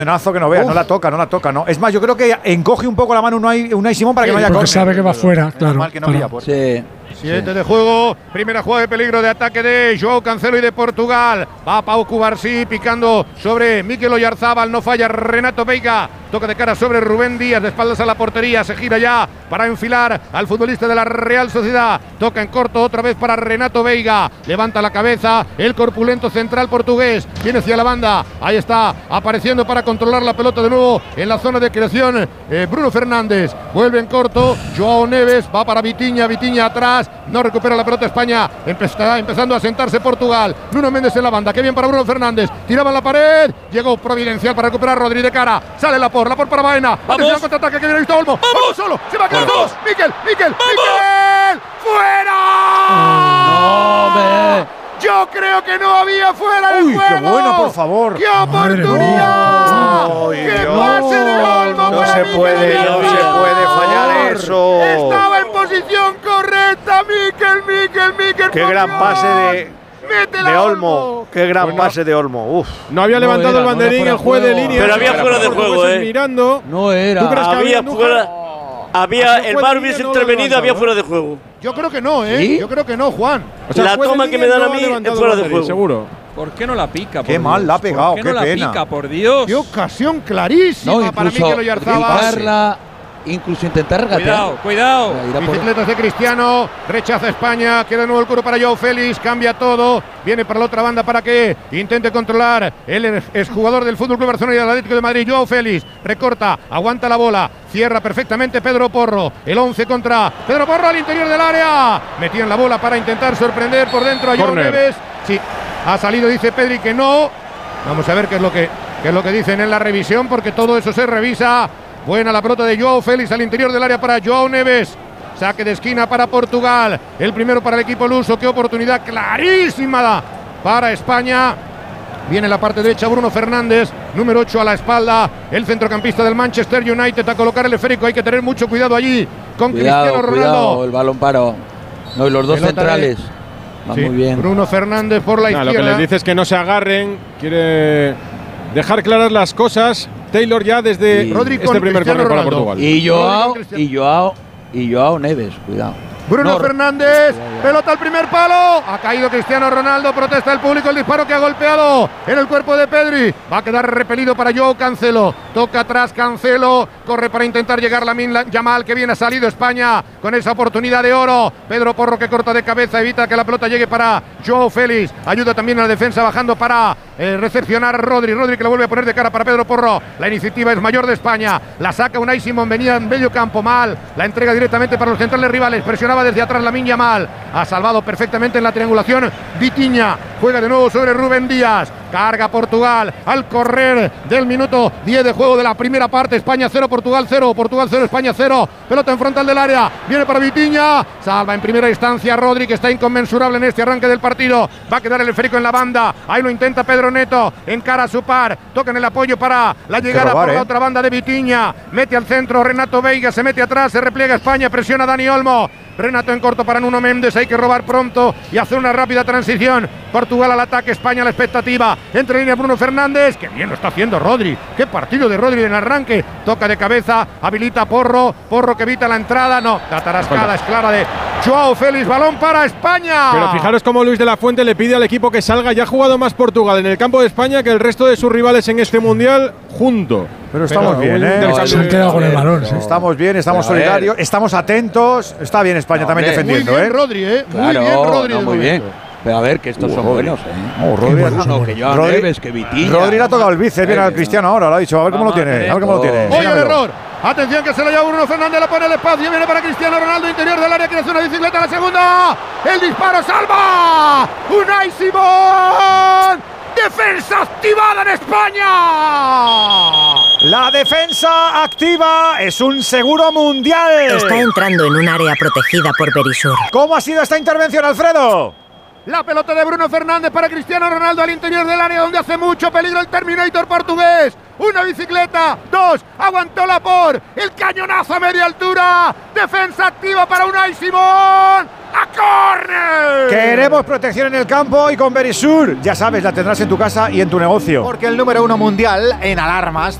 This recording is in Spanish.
Que no vea, no la toca, no. Es más, yo creo que encoge un poco la mano Unai Simón para que no haya porque córner. sabe que va fuera, claro. Mal que no había, por... Sí. 7 de juego, primera jugada de peligro de ataque de Joao Cancelo y de Portugal. Va Pau Cubarsí picando sobre Mikel Oyarzábal, no falla Renato Veiga. Toca de cara sobre Rubén Díaz, de espaldas a la portería, se gira ya para enfilar al futbolista de la Real Sociedad. Toca en corto otra vez para Renato Veiga, levanta la cabeza el corpulento central portugués, viene hacia la banda, ahí está, apareciendo para controlar la pelota de nuevo en la zona de creación Bruno Fernández, vuelve en corto, Joao Neves, va para Vitinha atrás, no recupera la pelota España, está empezando a sentarse Portugal, Nuno Méndez en la banda, qué bien para Bruno Fernández, tiraba en la pared, llegó providencial para recuperar Rodri de cara, sale Laporte para Baena. Atención al contraataque que viene visto Olmo. ¡Vamos! Solo. Se va a quedar dos. Mikel. ¡Fuera! ¡No! Yo creo que no había fuera de juego. ¡Qué bueno, por favor! ¡Qué oportunidad! ¡Qué pase de Olmo! No se puede fallar eso. Estaba en posición correcta. Mikel. ¡Qué gran pase de Olmo! ¡Qué gran pase de Olmo! Uf. No había levantado el banderín el juez de línea. Pero había fuera de juego, mirando. No era. ¿Tú crees que había fuera? El VAR hubiese intervenido, había fuera de juego. Yo creo que no, ¿Sí? Yo creo que no, Juan. O sea, la toma que me dan a mí es fuera de juego. Seguro. ¿Por qué no la pica? Qué mal la ha pegado, qué pena. ¿Por qué no la pica, por Dios? Qué ocasión clarísima para Mikel Oyarzábal. Incluso intentar regatear. Cuidado. Bicicletas de Cristiano, rechaza España, queda de nuevo el cuero para Joao Félix, cambia todo, viene para la otra banda para que intente controlar el exjugador del FC Barcelona y del Atlético de Madrid, Joao Félix, recorta, aguanta la bola, cierra perfectamente Pedro Porro, el 11 contra Pedro Porro al interior del área, metía en la bola para intentar sorprender por dentro a Joao Neves, sí, ha salido, dice Pedri que no, vamos a ver qué es lo que dicen en la revisión, porque todo eso se revisa. Buena la pelota de Joao Félix al interior del área para Joao Neves. Saque de esquina para Portugal. El primero para el equipo luso. Qué oportunidad clarísima para España. Viene la parte derecha Bruno Fernández, número 8 a la espalda. El centrocampista del Manchester United a colocar el esférico. Hay que tener mucho cuidado allí con Cristiano Ronaldo. Cuidado, el balón paró. No, y los dos centrales. Va muy bien. Bruno Fernández por la izquierda. Lo que les dice es que no se agarren. Quiere dejar claras las cosas. Taylor ya desde este primer córner para Portugal. Y Joao Neves, cuidado. Bruno Fernández, pelota al primer palo, ha caído Cristiano Ronaldo, protesta el público, el disparo que ha golpeado en el cuerpo de Pedri, va a quedar repelido para Joao Cancelo, toca atrás Cancelo, corre para intentar llegar Lamine Yamal, que bien ha salido España con esa oportunidad de oro, Pedro Porro que corta de cabeza, evita que la pelota llegue para Joao Félix, ayuda también a la defensa bajando para recepcionar Rodri que lo vuelve a poner de cara para Pedro Porro, la iniciativa es mayor de España, la saca Unai Simón, venía en medio campo mal, la entrega directamente para los centrales rivales, presionaba desde atrás Lamine Yamal, ha salvado perfectamente en la triangulación Vitinha, juega de nuevo sobre Rubén Díaz, carga Portugal al correr del minuto 10 de juego de la primera parte, España 0, Portugal 0, España 0, pelota en frontal del área, viene para Vitinha, salva en primera instancia Rodri, que está inconmensurable en este arranque del partido, va a quedar el esférico en la banda, ahí lo intenta Pedro Neto, encara a su par, toca en el apoyo para la llegada por la otra banda de Vitinha, mete al centro Renato Veiga, se mete atrás, se repliega España, presiona Dani Olmo, Renato en corto para Nuno Méndez, hay que robar pronto y hacer una rápida transición. Portugal al ataque, España a la expectativa. Entre línea Bruno Fernández, que bien lo está haciendo Rodri. Qué partido de Rodri en arranque. Toca de cabeza, habilita Porro que evita la entrada. No, la tarascada es clara de Joao Félix, balón para España. Pero fijaros cómo Luis de la Fuente le pide al equipo que salga. Ya ha jugado más Portugal en el campo de España que el resto de sus rivales en este mundial junto. Pero estamos bien, Se han quedado con el balón. Estamos bien, estamos solidarios, estamos atentos. Está bien España también defendiendo, muy bien, Rodri, Muy bien, Rodri. Muy bien. Pero a ver, que estos son buenos, Rodri, que Joao Neves, que Vitinha. Rodri le ha tocado el bíceps, viene al Cristiano ahora, lo ha dicho. A ver cómo lo tiene, a ver cómo lo tiene. Oye, el error. Atención que se lo lleva Bruno Fernández, la pone el espacio, viene para Cristiano Ronaldo, interior del área, quiere hacer una bicicleta a la segunda. El disparo salva. Unai Simón. Defensa activada en España. La defensa activa es un seguro mundial. Está entrando en un área protegida por Berisur. ¿Cómo ha sido esta intervención, Alfredo? La pelota de Bruno Fernández para Cristiano Ronaldo al interior del área donde hace mucho peligro el Terminator portugués. Una bicicleta, dos, aguantó Laporte, el cañonazo a media altura, defensa activa para Unai Simón, ¡A córner! Queremos protección en el campo y con Verisur, ya sabes, la tendrás en tu casa y en tu negocio. Porque el número 1 mundial en alarmas